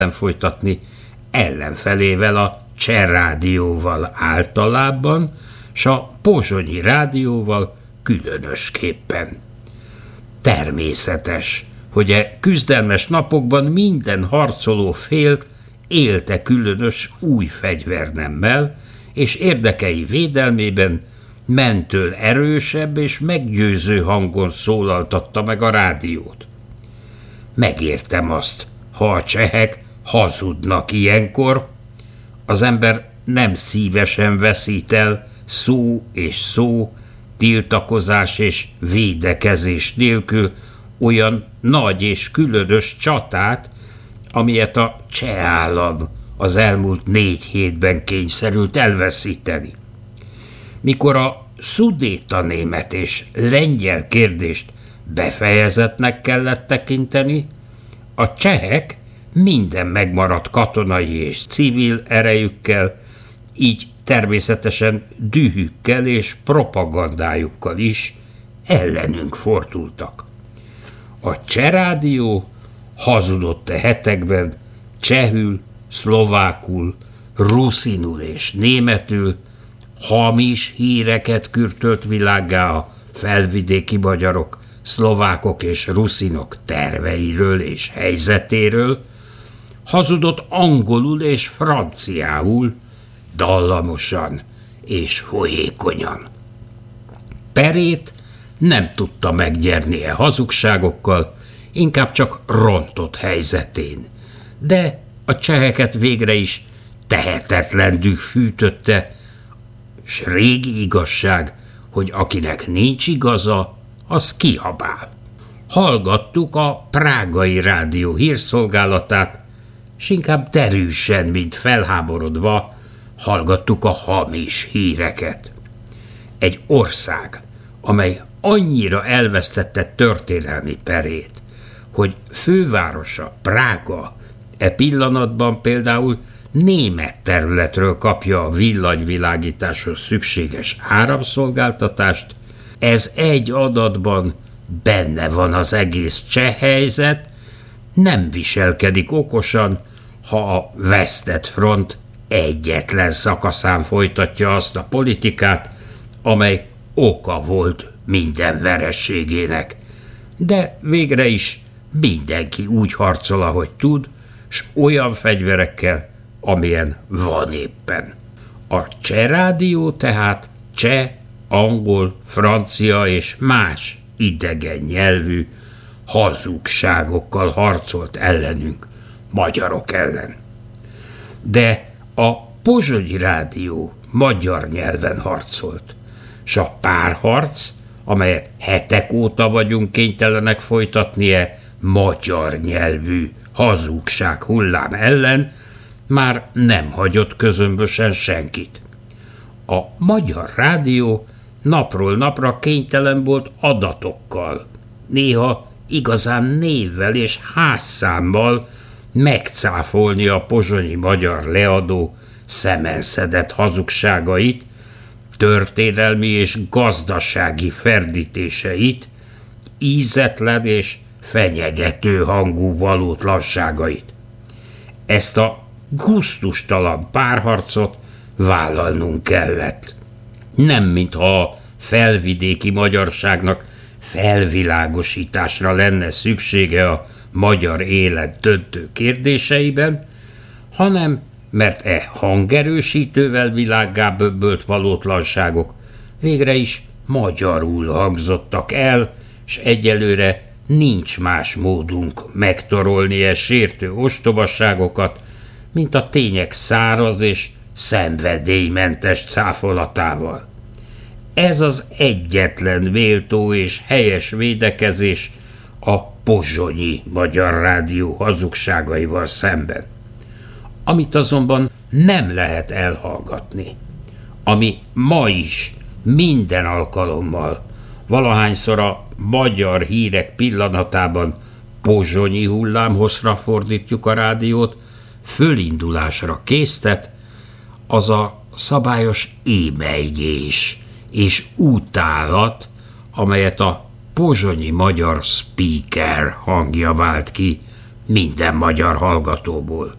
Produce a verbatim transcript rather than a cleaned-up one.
folytatni ellenfelével, a Cseh rádióval általában, s a pozsonyi rádióval különösképpen. Természetes, hogy e küzdelmes napokban minden harcoló fél élte különös új fegyvernemmel, és érdekei védelmében mentől erősebb és meggyőző hangon szólaltatta meg a rádiót. Megértem azt, ha a csehek hazudnak ilyenkor, az ember nem szívesen veszít el szó és szó, tiltakozás és védekezés nélkül olyan nagy és különös csatát, amilyet a cseh állam az elmúlt négy hétben kényszerült elveszíteni. Mikor a szudétanémet és lengyel kérdést befejezetnek kellett tekinteni, a csehek minden megmaradt katonai és civil erejükkel, így természetesen dühükkel és propagandájukkal is ellenünk fordultak. A Cseh rádió hazudott a hetekben csehül, szlovákul, ruszinul és németül, hamis híreket kürtölt világgá a felvidéki magyarok, szlovákok és ruszinok terveiről és helyzetéről, hazudott angolul és franciául, dallamosan és folyékonyan. Perét nem tudta megnyerni e hazugságokkal, inkább csak rontott helyzetén, de a cseheket végre is tehetetlen düh fűtötte, s régi igazság, hogy akinek nincs igaza, az kihabál. Hallgattuk a prágai rádió hírszolgálatát, s inkább derűsen, mint felháborodva hallgattuk a hamis híreket. Egy ország, amely annyira elvesztette történelmi perét, hogy fővárosa, Prága, e pillanatban például német területről kapja a villanyvilágításhoz szükséges áramszolgáltatást, ez egy adatban benne van az egész cseh helyzet, nem viselkedik okosan, ha a vesztett front egyetlen szakaszán folytatja azt a politikát, amely oka volt minden verességének. De végre is mindenki úgy harcol, ahogy tud, s olyan fegyverekkel, amilyen van éppen. A Cseh rádió tehát cseh, angol, francia és más idegen nyelvű hazugságokkal harcolt ellenünk, magyarok ellen. De a pozsonyi rádió magyar nyelven harcolt, s a párharc, amelyet hetek óta vagyunk kénytelenek folytatnie magyar nyelvű hazugság hullám ellen, már nem hagyott közömbösen senkit. A magyar rádió napról napra kénytelen volt adatokkal, néha igazán névvel és házszámmal megcáfolni a pozsonyi magyar leadó szemenszedett hazugságait, történelmi és gazdasági ferdítéseit, ízetlen és fenyegető hangú valótlanságait. Ezt a gusztustalan párharcot vállalnunk kellett. Nem mintha a felvidéki magyarságnak felvilágosításra lenne szüksége a magyar élet döntő kérdéseiben, hanem mert e hangerősítővel világgá böbbölt valótlanságok végre is magyarul hangzottak el, s egyelőre nincs más módunk megtorolni e sértő ostobaságokat, mint a tények száraz és szenvedélymentes cáfolatával. Ez az egyetlen méltó és helyes védekezés a pozsonyi magyar rádió hazugságaival szemben. Amit azonban nem lehet elhallgatni, ami ma is minden alkalommal, valahányszor a magyar hírek pillanatában pozsonyi hullámhosszra fordítjuk a rádiót, fölindulásra késztet, az a szabályos émelygés és utálat, amelyet a pozsonyi magyar speaker hangja vált ki minden magyar hallgatóból.